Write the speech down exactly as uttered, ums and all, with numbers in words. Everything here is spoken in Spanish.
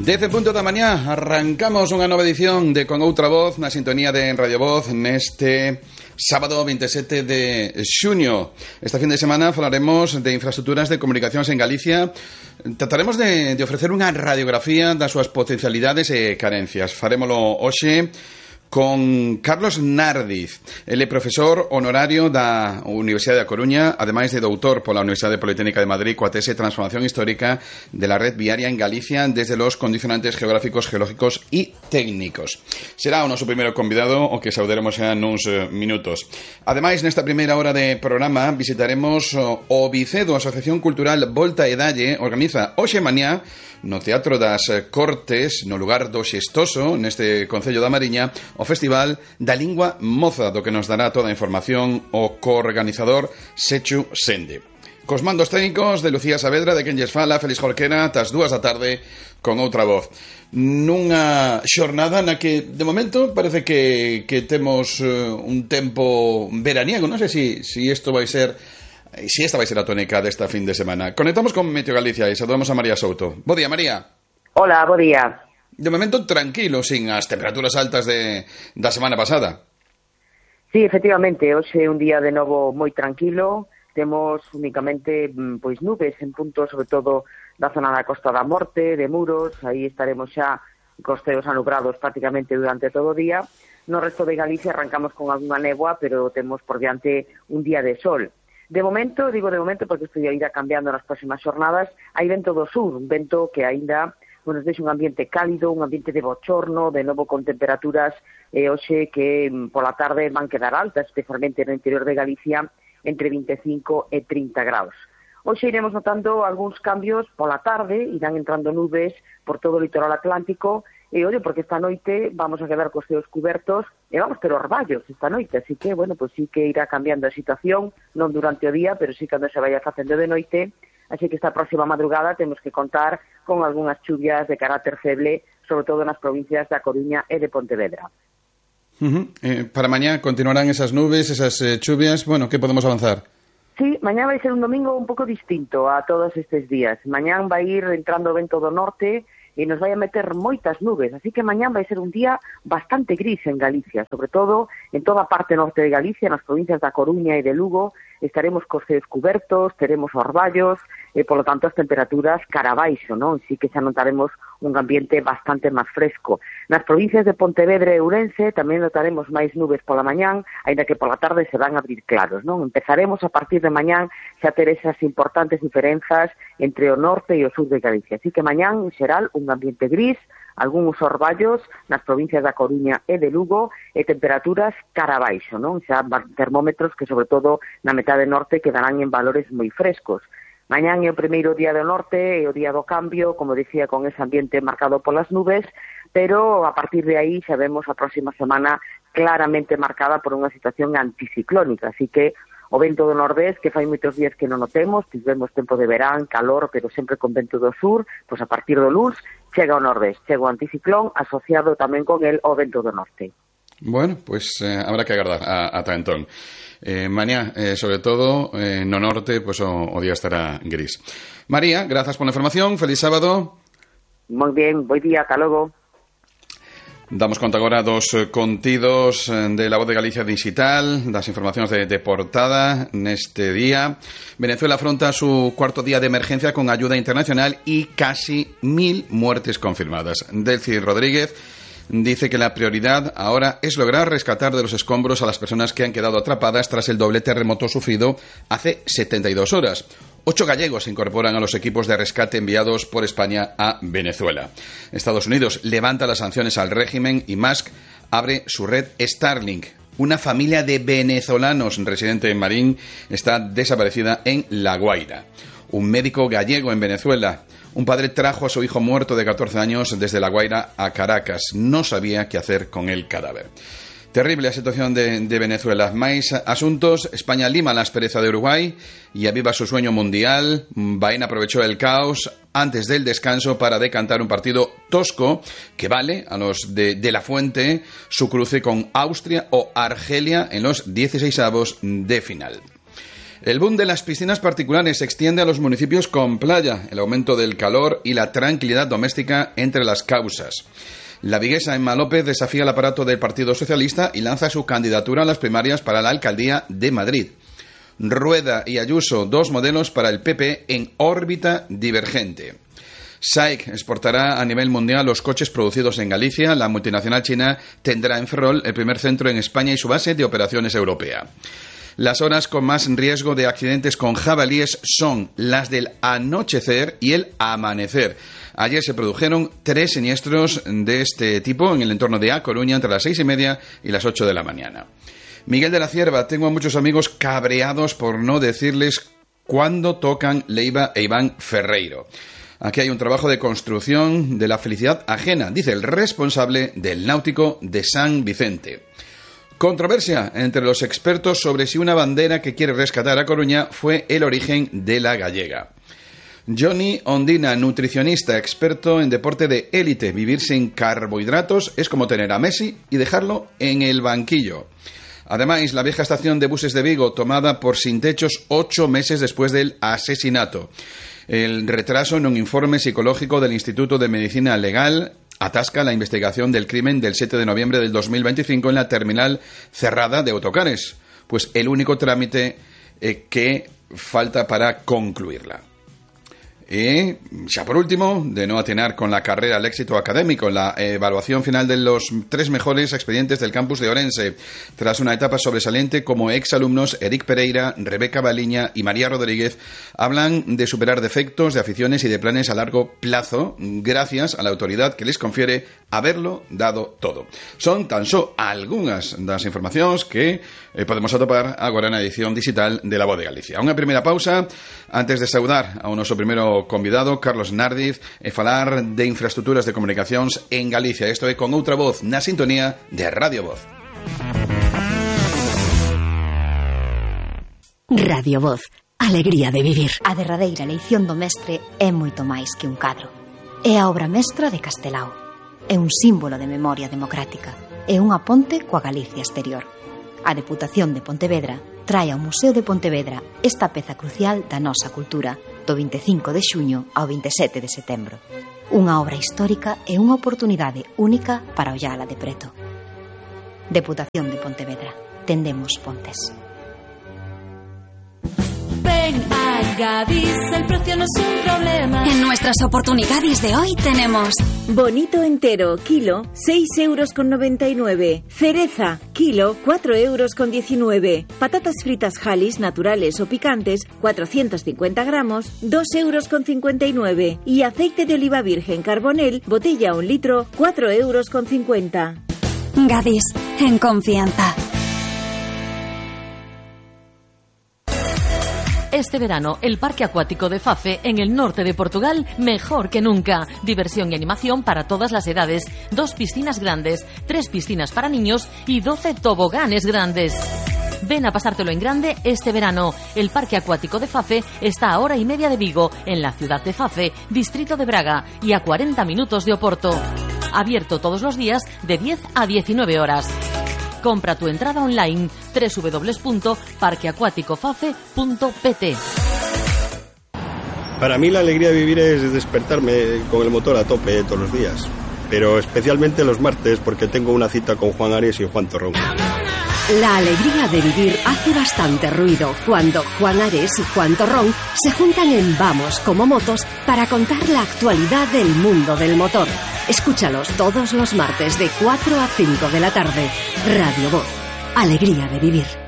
Dez en punto da mañá, arrancamos unha nova edición de Con Outra Voz na sintonía de Radio Voz neste sábado veintisiete de xuño. Esta fin de semana falaremos de infraestructuras de comunicacións en Galicia. Trataremos de, de ofrecer unha radiografía das súas potencialidades e carencias. Farémolo hoxe con Carlos Nardiz. Ele é profesor honorario da Universidade da Coruña, ademais de doutor pola Universidade Politécnica de Madrid coa tese Transformación Histórica de la Red Viaria en Galicia desde los condicionantes geográficos, geológicos e técnicos. Será o noso primeiro convidado, o que saudaremos xa nuns minutos. Ademais, nesta primeira hora de programa visitaremos o Vicedo, a Asociación Cultural Volta e Dalle, organiza hoxe mañá no Teatro das Cortes, no lugar do Xestoso, neste Concello da Mariña, o Festival da Lingua Moza, do que nos dará toda a información o coorganizador Sechu Sende. Cos mandos técnicos de Lucía Saavedra, de quen lles fala, Félix Jorquera, tas dúas da tarde, con Outra Voz. Nunha xornada na que, de momento, parece que, que temos uh, un tempo veraniego. Non sei se si, si isto vai ser... Si esta vai ser a tónica desta fin de semana. Conectamos con Meteo Galicia e saludamos a María Souto. Bo día, María. Hola, bo día. De momento tranquilo, sin as temperaturas altas de, da semana pasada. Sí, efectivamente, hoxe é un día de novo moi tranquilo. Temos únicamente pois nubes en puntos, sobre todo da zona da Costa da Morte, de Muros. Aí estaremos xa costeos anubrados prácticamente durante todo o día. No resto de Galicia arrancamos con algunha néboa, pero temos por diante un día de sol. De momento, digo de momento porque isto irá cambiando nas próximas xornadas, hai vento do sur, un vento que aínda bueno, nos deixa un ambiente cálido, un ambiente de bochorno, de novo con temperaturas eh, hoxe que pola tarde van quedar altas, especialmente no interior de Galicia, entre vinte e cinco e trinta graus. Hoxe iremos notando algúns cambios pola tarde, irán entrando nubes por todo o litoral atlántico, e ollo, porque esta noite vamos a quedar cos ceos cubertos e vamos ter orballos esta noite, así que, bueno, pues sí que irá cambiando a situación, non durante o día, pero sí cando se vaya facendo de noite, así que esta próxima madrugada temos que contar con algunhas chuvias de carácter feble, sobre todo nas provincias da Coruña e de Pontevedra. Uh-huh. Eh, para mañá continuarán esas nubes, esas eh, chuvias, bueno, que podemos avanzar? Sí, mañá vai ser un domingo un pouco distinto a todos estes días. Mañán vai ir entrando o vento do norte e nos vai a meter moitas nubes, así que mañán vai ser un día bastante gris en Galicia, sobre todo en toda a parte norte de Galicia, nas provincias da Coruña e de Lugo, estaremos cos ceos cubertos, teremos orballos, e polo tanto as temperaturas cara abaixo, non? Sí que xa notaremos un ambiente bastante máis fresco. Nas provincias de Pontevedra e Ourense tamén notaremos máis nubes pola mañán, aínda que pola tarde se van a abrir claros, non? Empezaremos a partir de mañán xa ter esas importantes diferenzas entre o norte e o sur de Galicia. Así que mañán, en xeral, un ambiente gris, algúns orballos nas provincias da Coruña e de Lugo e temperaturas cara abaixo, non? Xa termómetros que, sobre todo, na metade norte quedarán en valores moi frescos. Mañán é o primeiro día do norte, é o día do cambio, como dicía, con ese ambiente marcado polas nubes, pero a partir de aí xa vemos a próxima semana claramente marcada por unha situación anticiclónica, así que o vento do nordés, que fai moitos días que non o temos, tivemos tempo de verán, calor, pero sempre con vento do sur, pois a partir do luns chega o nordés, chega o anticiclón asociado tamén con el o vento do norte. Bueno, pues eh, habrá que agardar a, ata entón. Eh, mañá, eh, sobre todo, eh, no norte, pues o, o día estará gris. María, grazas pola información, feliz sábado. Moi bien, boi día, ata logo. Damos conta agora dos contidos de La Voz de Galicia Digital, das informacións de, de portada neste día. Venezuela afronta su cuarto día de emergencia con ayuda internacional y casi mil muertes confirmadas. Delcy Rodríguez dice que la prioridad ahora es lograr rescatar de los escombros a las personas que han quedado atrapadas tras el doble terremoto sufrido hace setenta y dos horas. Ocho gallegos se incorporan a los equipos de rescate enviados por España a Venezuela. Estados Unidos levanta las sanciones al régimen y Musk abre su red Starlink. Una familia de venezolanos residente en Marín está desaparecida en La Guaira. Un médico gallego en Venezuela. Un padre trajo a su hijo muerto de catorce años desde La Guaira a Caracas. No sabía qué hacer con el cadáver. Terrible a situación de, de Venezuela. Máis asuntos. España lima la aspereza de Uruguay y aviva su sueño mundial. Baena aprovechó el caos antes del descanso para decantar un partido tosco que vale a los de, de la Fuente su cruce con Austria o Argelia en los dieciseisavos de final. El boom de las piscinas particulares se extiende a los municipios con playa, el aumento del calor y la tranquilidad doméstica entre las causas. La viguesa Emma López desafía el aparato del Partido Socialista y lanza su candidatura a las primarias para la alcaldía de Madrid. Rueda y Ayuso, dos modelos para el P P en órbita divergente. S A I C exportará a nivel mundial los coches producidos en Galicia. La multinacional china tendrá en Ferrol el primer centro en España y su base de operaciones europea. Las horas con más riesgo de accidentes con jabalíes son las del anochecer y el amanecer. Ayer se produjeron tres siniestros de este tipo en el entorno de A Coruña entre las seis y media y las ocho de la mañana. Miguel de la Cierva, tengo a muchos amigos cabreados por no decirles cuándo tocan Leiva e Iván Ferreiro. Aquí hay un trabajo de construcción de la felicidad ajena, dice el responsable del Náutico de San Vicente. Controversia entre los expertos sobre si una bandera que quiere rescatar a Coruña fue el origen de la gallega. Johnny Ondina, nutricionista, experto en deporte de élite. Vivir sin carbohidratos es como tener a Messi y dejarlo en el banquillo. Además, la vieja estación de buses de Vigo tomada por sin techos ocho meses después del asesinato. El retraso en un informe psicológico del Instituto de Medicina Legal atasca la investigación del crimen del siete de noviembre del dos mil veinticinco en la terminal cerrada de autocares, pues el único trámite eh, que falta para concluirla. Y ya por último, de no atinar con la carrera al éxito académico, la evaluación final de los tres mejores expedientes del campus de Orense. Tras una etapa sobresaliente, como exalumnos Eric Pereira, Rebeca Baliña y María Rodríguez hablan de superar defectos, de aficiones y de planes a largo plazo, gracias a la autoridad que les confiere haberlo dado todo. Son tan só algunhas das informacións que eh, podemos atopar agora na edición digital de La Voz de Galicia. Unha primeira pausa antes de saudar ao noso primeiro convidado, Carlos Nardiz, e falar de infraestructuras de comunicacións en Galicia. Isto é Con Outra Voz, na sintonía de Radio Voz. Radio Voz, alegría de vivir. A derradeira leición do mestre é moito máis que un cadro. É a obra mestra de Castelao. É un símbolo de memoria democrática. É unha ponte coa Galicia exterior. A Deputación de Pontevedra trae ao Museo de Pontevedra esta peza crucial da nosa cultura do vinte e cinco de xuño ao vinte e sete de setembro. Unha obra histórica e unha oportunidade única para ollala de preto. Deputación de Pontevedra. Tendemos pontes. Ven a Gadis, el precio no es un problema. En nuestras oportunidades de hoy tenemos bonito entero, kilo, seis euros con noventa y nueve. Cereza, kilo, cuatro euros con diecinueve. Patatas fritas Halis, naturales o picantes, cuatrocientos cincuenta gramos, dos euros con cincuenta y nueve. Y aceite de oliva virgen Carbonel, botella un litro, cuatro euros con cincuenta. Gadis, en confianza. Este verano, el Parque Acuático de Fafe, en el norte de Portugal, mejor que nunca. Diversión y animación para todas las edades. Dos piscinas grandes, tres piscinas para niños y doce toboganes grandes. Ven a pasártelo en grande este verano. El Parque Acuático de Fafe está a hora y media de Vigo, en la ciudad de Fafe, distrito de Braga, y a cuarenta minutos de Oporto. Abierto todos los días de diez a diecinueve horas. Compra tu entrada online doble u doble u doble u punto parque acuático fafe punto p t. Para mí la alegría de vivir es despertarme con el motor a tope todos los días, pero especialmente los martes porque tengo una cita con Juan Ares y Juan Torrón. La alegría de vivir hace bastante ruido cuando Juan Ares y Juan Torrón se juntan en Vamos como Motos para contar la actualidad del mundo del motor. Escúchalos todos los martes de cuatro a cinco de la tarde. Radio Voz, alegría de vivir.